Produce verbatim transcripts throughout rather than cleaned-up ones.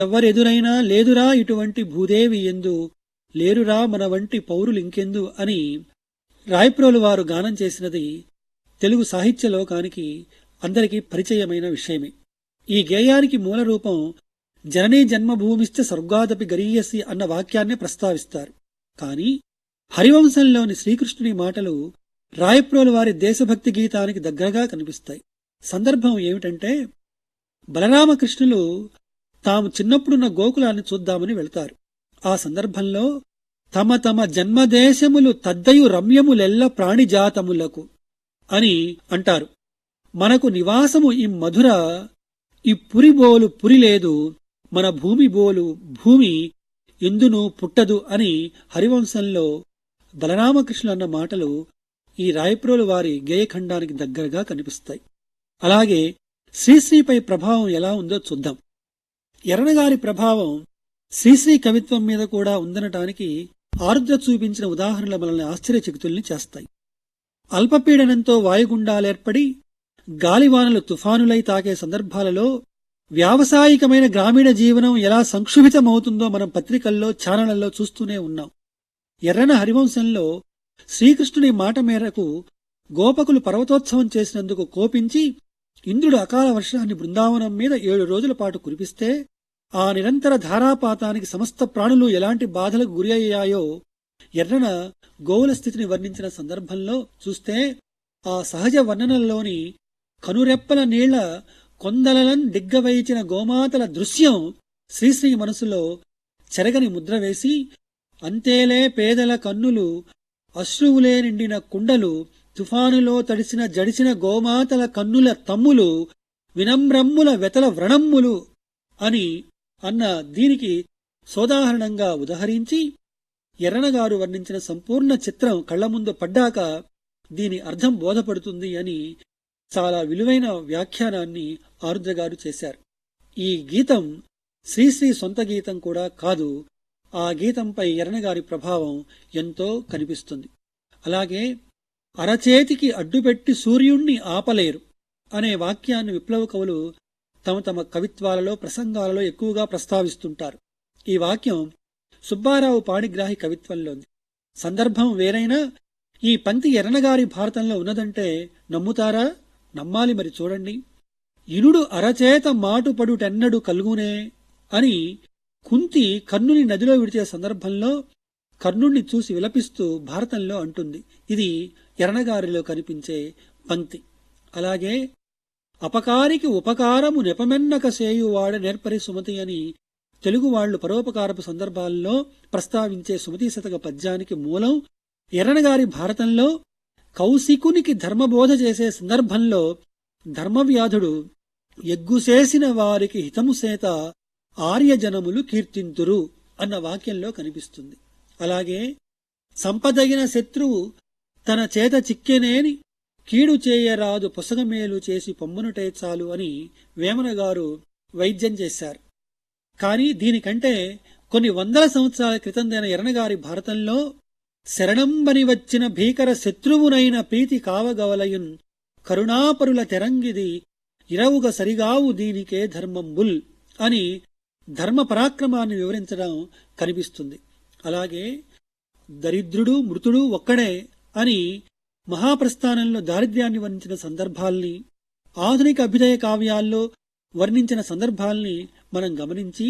ఎవ్వరెదురైనా లేదురా ఇటువంటి భూదేవి ఎందు, లేరురా మన వంటి పౌరులింకెందు అని రాయప్రోలు వారు గానం చేసినది తెలుగు సాహిత్య లోకానికి అందరికీ పరిచయమైన విషయమే. ఈ గేయానికి మూల రూపం జననీ జన్మభూమిశ్చ స్వర్గాదపి గరీయసి అన్న వాక్యాన్ని ప్రస్తావిస్తారు. కాని హరివంశంలోని శ్రీకృష్ణుని మాటలు రాయప్రోలు వారి దేశభక్తి గీతానికి దగ్గరగా కనిపిస్తాయి. సందర్భం ఏమిటంటే, బలరామకృష్ణులు తాము చిన్నప్పుడున్న గోకులాన్ని చూద్దామని వెళ్తారు. ఆ సందర్భంలో తమ తమ జన్మదేశములు తద్దయు రమ్యములెల్ల ప్రాణిజాతములకు అని అంటారు. మనకు నివాసము ఈ మధుర, ఈ పురిబోలు పురిలేదు, మన భూమి బోలు భూమి ఎందును పుట్టదు అని హరివంశంలో బలరామకృష్ణులు అన్న మాటలు ఈ రాయప్రోలు వారి గేయఖండానికి దగ్గరగా కనిపిస్తాయి. అలాగే శ్రీశ్రీపై ప్రభావం ఎలా ఉందో చూద్దాం. ఎర్రనగారి ప్రభావం శ్రీశ్రీ కవిత్వం మీద కూడా ఉందనటానికి ఆరుద్ర చూపించిన ఉదాహరణలు మనల్ని ఆశ్చర్యచకితుల్ని చేస్తాయి. అల్పపీడనంతో వాయుగుండాలేర్పడి గాలివానలు తుఫానులై తాకే సందర్భాలలో వ్యావసాయికమైన గ్రామీణ జీవనం ఎలా సంక్షుభితమవుతుందో మనం పత్రికల్లో ఛానళ్లలో చూస్తూనే ఉన్నాం. ఎర్రన హరివంశంలో శ్రీకృష్ణుని మాట మేరకు గోపకులు పర్వతోత్సవం చేసినందుకు కోపించి ఇంద్రుడు అకాల వర్షాన్ని బృందావనం మీద ఏడు రోజుల పాటు కురిపిస్తే ఆ నిరంతర ధారాపాతానికి సమస్త ప్రాణులు ఎలాంటి బాధలకు గురి అయ్యాయో ఎర్రన గోవుల స్థితిని వర్ణించిన సందర్భంలో చూస్తే ఆ సహజ వర్ణనల్లోని కనురెప్పల నీళ్ల కొందలన్ దిగ్గవయించిన గోమాతల దృశ్యం శ్రీశ్రీ మనసులో చెరగని ముద్ర వేసి, అంతేలే పేదల కన్నులు అశ్రువులే నిండిన కుండలు, తుఫానులో తడిసిన జడిసిన గోమాతల కన్నుల తమ్ములు, వినమ్రమ్ముల వెతల వ్రణమ్ములు అని అన్న దీనికి సోదాహరణంగా ఉదహరించి ఎర్రనగారు వర్ణించిన సంపూర్ణ చిత్రం కళ్ల ముందు పడ్డాక దీని అర్థం బోధపడుతుంది అని చాలా విలువైన వ్యాఖ్యానాన్ని ఆరుద్రగారు చేశారు. ఈ గీతం శ్రీశ్రీ సొంత గీతం కూడా కాదు. ఆ గీతంపై ఎర్రనగారి ప్రభావం ఎంతో కనిపిస్తుంది. అలాగే అరచేతికి అడ్డుపెట్టి సూర్యుణ్ణి ఆపలేరు అనే వాక్యాన్ని విప్లవ కవులు తమ తమ కవిత్వాలలో ప్రసంగాలలో ఎక్కువగా ప్రస్తావిస్తుంటారు. ఈ వాక్యం సుబ్బారావు పాణిగ్రాహి కవిత్వంలోంది. సందర్భం వేరైనా ఈ పంక్తి ఎర్రనగారి భారతంలో ఉన్నదంటే నమ్ముతారా? నమ్మాలి మరి. చూడండి. ఇనుడు అరచేత మాటుపడుటెన్నడు కలుగునే అని కుంతి కర్ణుని నదిలో విడిచే సందర్భంలో కర్ణుణ్ణి చూసి విలపిస్తూ భారతంలో అంటుంది. ఇది ఎర్రనగారిలో కనిపించే పంక్తి. అలాగే అపకారికి ఉపకారము నెపమెన్నక సేయువాడ నేర్పరి సుమతి అని తెలుగువాళ్లు పరోపకారపు సందర్భాల్లో ప్రస్తావించే సుమతీ శతక పద్యానికి మూలం ఎర్రనగారి భారతంలో కౌశికునికి ధర్మబోధ చేసే సందర్భంలో ధర్మవ్యాధుడు ఎగ్గుసేసిన వారికి హితముసేత ఆర్యజనములు కీర్తింతురు అన్న వాక్యంలో కనిపిస్తుంది. అలాగే సంపదగిన శత్రువు తన చేత చిక్కెనేని కీడు చేయరాదు పొసగమేలు చేసి పొమ్మనుటే చాలు అని వేమనగారు వైద్యం చేశారు. కాని దీనికంటే కొన్ని వందల సంవత్సరాల క్రితందైన ఎర్రనగారి భారతంలో శరణంబని వచ్చిన భీకర శత్రువునైన ప్రీతి కావగవలయున్ కరుణాపరుల తెరంగిది ఇరవుగ సరిగావు దీనికే ధర్మంబుల్ అని ధర్మ పరాక్రమాన్ని వివరించడం కనిపిస్తుంది. అలాగే దరిద్రుడు మృతుడు ఒక్కడే అని మహాప్రస్థానంలో దారిద్ర్యాన్ని వర్ణించిన సందర్భాల్ని, ఆధునిక అభ్యుదయ కావ్యాల్లో వర్ణించిన సందర్భాల్ని మనం గమనించి,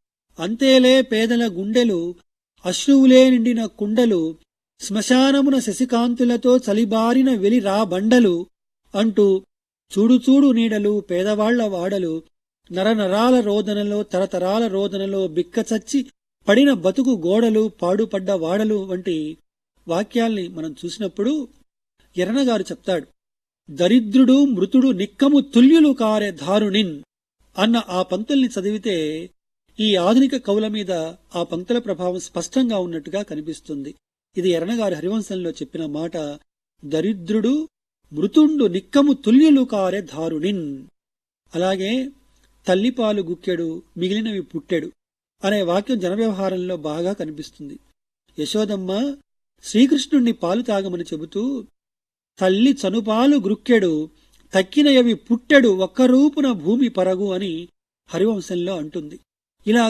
అంతేలే పేదల గుండెలు అశ్రువులే నిండిన కుండలు, శ్మశానమున శశికాంతులతో చలిబారిన వెలి రాబండలు అంటూ చూడుచూడు నీడలు పేదవాళ్ల వాడలు, నరనరాల రోదనలో తరతరాల రోదనలో బిక్కచచ్చి పడిన బతుకు గోడలు పాడుపడ్డ వాడలు వంటి వాక్యాల్ని మనం చూసినప్పుడు ఎర్రనగారు చెప్తాడు, దరిద్రుడు మృతుడు నిక్కము తుల్యులు కారే ధారుణిన్ అన్న ఆ పంక్తుల్ని చదివితే ఈ ఆధునిక కవుల మీద ఆ పంక్తుల ప్రభావం స్పష్టంగా ఉన్నట్టుగా కనిపిస్తుంది. ఇది ఎర్రనగారి హరివంశంలో చెప్పిన మాట. దరిద్రుడు మృతుండు నిక్కము తుల్యులు కారే ధారుణిన్. అలాగే తల్లిపాలు గుక్కెడు మిగిలినవి పుట్టెడు అనే వాక్యం జనవ్యవహారంలో బాగా కనిపిస్తుంది. యశోదమ్మ శ్రీకృష్ణుణ్ణి పాలు తాగమని చెబుతూ తల్లి చనుపాలు గ్రుక్కెడు తక్కినయవి పుట్టెడు ఒక్కరూపున భూమి పరగు అని హరివంశంలో అంటుంది. ఇలా